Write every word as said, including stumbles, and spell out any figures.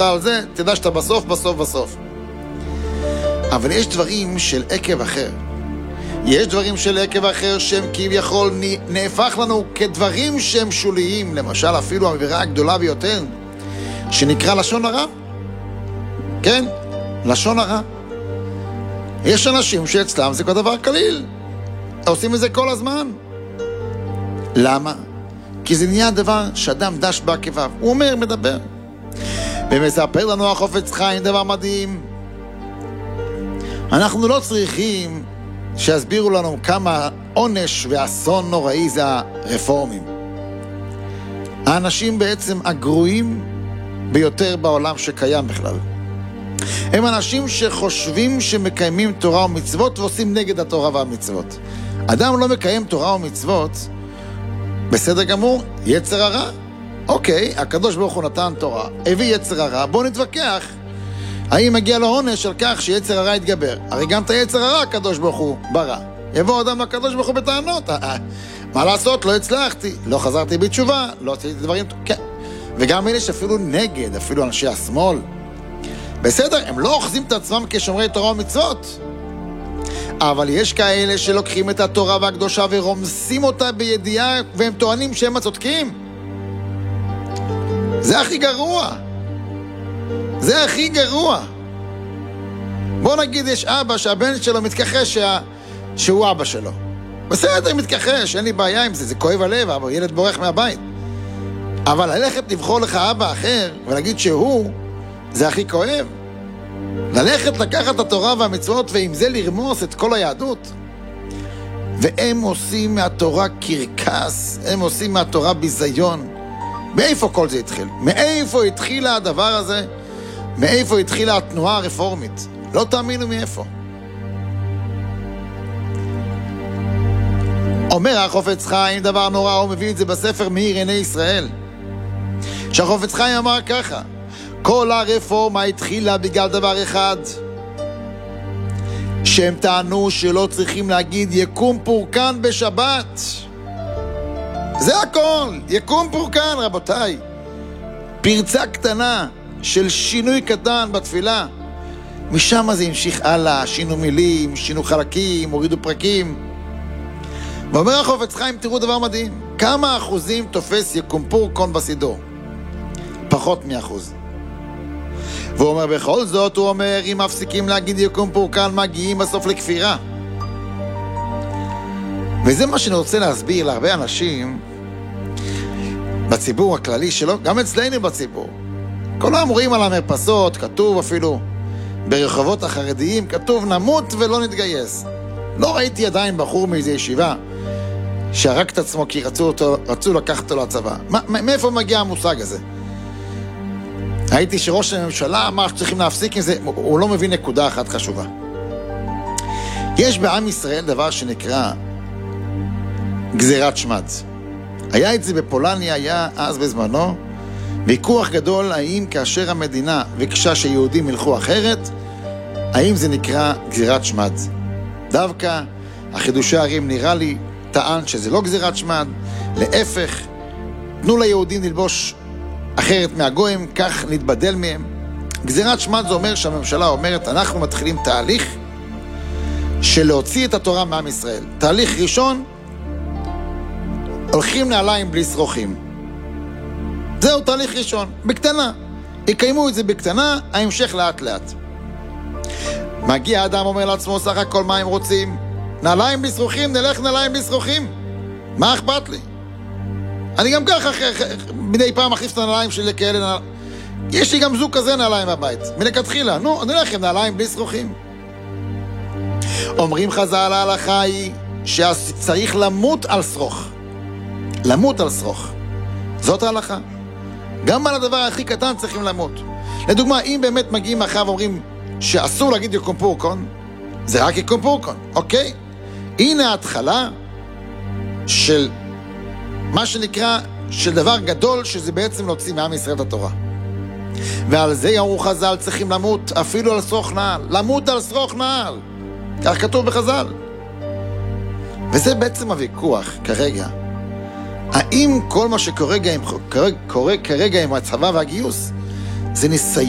על זה, תדע שאתה בסוף, בסוף, בסוף. אבל יש דברים של עקב אחר. יש דברים של עקב אחר שהם כביכול נהפך לנו כדברים שהם שוליים, למשל אפילו העבירה הגדולה ביותר, שנקרא לשון הרע. כן, לשון הרע. יש אנשים שאצלם זה כל דבר קליל. עושים את זה כל הזמן. למה? כי זה נהיה דבר שאדם דש בעקביו. הוא אומר, מדבר. ומספר לנו החופץ חיים דבר מדהים. אנחנו לא צריכים שיסבירו לנו כמה עונש ואסון נוראי זה הרפורמים. האנשים בעצם הגרועים ביותר בעולם שקיים בכלל. הם אנשים שחושבים שמקיימים תורה ומצוות ועושים נגד התורה והמצוות. אדם לא מקיים תורה ומצוות, בסדר גמור, יצר הרע. אוקיי, הקדוש ברוך הוא נתן תורה, הביא יצר הרע, בוא נתווכח. האם מגיע לו עונש על כך שיצר הרע יתגבר? הרי גם את היצר הרע הקדוש ברוך הוא ברא. יבוא אדם לקדוש ברוך הוא בטענות. מה לעשות? לא הצלחתי, לא חזרתי בתשובה, לא עשיתי דברים... כן. וגם אלה שאפילו נגד, אפילו אנשי השמאל. בסדר, הם לא אוחזים את עצמם כשומרי תורה ומצוות. אבל יש כאלה שלוקחים את התורה והקדושה ורומסים אותה בידיעה, והם טוענים שהם הצודקים. זה הכי גרוע. זה הכי גרוע. בוא נגיד יש אבא שהבן שלו מתכחש שה... שהוא אבא שלו. בסדר, מתכחש, אין לי בעיה עם זה, זה כואב הלב, אבל ילד בורח מהבית. אבל ללכת לבחור לך אבא אחר ולהגיד שהוא, זה הכי כואב. ללכת לקחת את התורה והמצוות ועם זה לרמוס את כל היהדות. והם עושים מהתורה קרקס, הם עושים מהתורה ביזיון. מאיפה כל זה התחיל? מאיפה התחילה הדבר הזה? מאיפה התחילה התנועה הרפורמית? לא תאמינו מאיפה. אומר החופץ חיים דבר נורא, הוא מביא את זה בספר מאיר עיני ישראל. שהחופץ חיים אמר ככה, כל הרפורמה התחילה בגלל דבר אחד, שהם טענו שלא צריכים להגיד יקום פורקן בשבת. זה הכל, יקום פורקן רבותיי. פרצה קטנה של שינוי קטן בתפילה. משם זה המשיך הלאה, שינו מילים, שינו חלקים, הורידו פרקים. ואומר החופץ חיים, תראו דבר מדהים, כמה אחוזים תופס יקום פורקן בסידור? פחות מאחוז. והוא אומר בכל זאת, הוא אומר, אם מפסיקים להגיד יקום פורקן, מגיעים בסוף לכפירה. וזה מה שאני רוצה להסביר להרבה אנשים בציבור הכללי שלו, גם אצלנו בציבור. כל האמורים על המרפסות, כתוב אפילו ברחובות החרדיים, כתוב נמות ולא נתגייס. לא ראיתי עדיין בחור מאיזו ישיבה שהרג את עצמו כי רצו, אותו, רצו לקחת אותו לצבא. מה, מאיפה מגיע המושג הזה? ראיתי שראש הממשלה אמר שצריכים להפסיק עם זה, הוא לא מבין נקודה אחת חשובה. יש בעם ישראל דבר שנקרא גזירת שמד. היה את זה בפולניה, היה אז בזמנו, ויכוח גדול האם כאשר המדינה ביקשה שיהודים ילכו אחרת, האם זה נקרא גזירת שמד. דווקא החידושי הערים נראה לי טען שזה לא גזירת שמד, להפך, תנו ליהודים ללבוש אחרת מהגויים, כך נתבדל מהם. גזירת שמד זה אומר שהממשלה אומרת, אנחנו מתחילים תהליך של להוציא את התורה מעם ישראל. תהליך ראשון, הולכים נעליים בלי שרוכים. זהו תהליך ראשון, בקטנה. יקיימו את זה בקטנה, ההמשך לאט לאט. מגיע האדם אומר לעצמו, סך הכל מה הם רוצים? נעליים בלי שרוכים, נלך נעליים בלי שרוכים. מה אכפת לי? אני גם ככה מדי פעם מחליף את הנעליים שלי כאלה נעליים. יש לי גם זוג כזה נעליים בבית. מלכתחילה, נו, אני הולך עם נעליים בלי שרוכים. אומרים חז"ל, ההלכה היא שצריך למות על שרוך. למות על שרוך. זאת ההלכה. גם על הדבר הכי קטן צריכים למות. לדוגמה, אם באמת מגיעים מחר ואומרים שאסור להגיד יקום פורקן, זה רק יקום פורקן, אוקיי? הנה ההתחלה של מה שנקרא, של דבר גדול, שזה בעצם להוציא מעם ישראל את התורה. ועל זה יאמרו חז"ל, צריכים למות אפילו על שרוך נעל. למות על שרוך נעל. כך כתוב בחז"ל. וזה בעצם הוויכוח כרגע. האם כל מה שקורה כרגע עם הצבא והגיוס, זה ניסיון